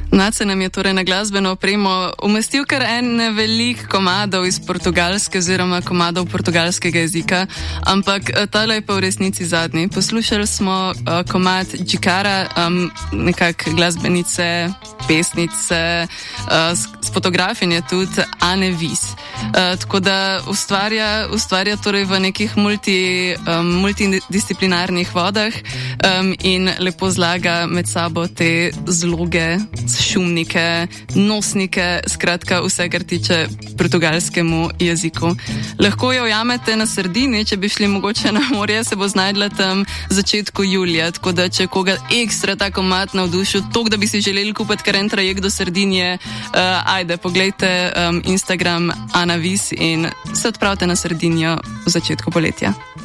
Nace nam je torej na glasbeno opremo umestil kar en velik komadov iz portugalske oziroma komadov portugalskega jezika, ampak tale je pa v resnici zadnji. Poslušali smo komad Džikara, nekak glasbenice, pesnice, s fotografinje tudi Ane Vis. Tako da ustvarja torej v nekih multidisciplinarnih vodah in lepo zlaga med sabo te zloge, šumnike, nosnike, skratka vse, kar tiče portugalskemu jeziku. Lahko jo ujamete na Sardini, če bi šli mogoče na morje, se bo znajdla tam začetku julija, tako da če koga ekstra ta komad navdušil, toliko, da bi si želeli kupiti kar en trajekt do Sardinije, ajde, poglejte Instagram Ana Vis in se odpravite na Sardinijo v začetku poletja.